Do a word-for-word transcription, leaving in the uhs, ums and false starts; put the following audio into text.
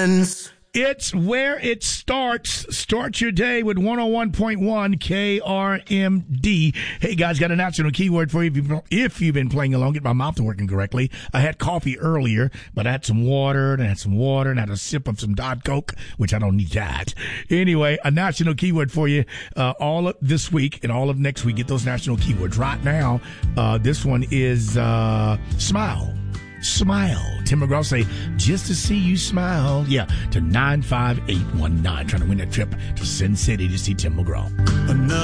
friends. It's where it starts. Start your day with one oh one point one K R M D. Hey, guys, got a national keyword for you. If you've, if you've been playing along, get my mouth working correctly. I had coffee earlier, but I had some water, and I had some water, and I had a sip of some Diet Coke, which I don't need that. Anyway, a national keyword for you uh, all of this week and all of next week. Get those national keywords. Right now, uh, this one is uh, smile. Smile. Tim McGraw say, just to see you smile. Yeah, to nine five eight one nine. Trying to win that trip to Sin City to see Tim McGraw. Another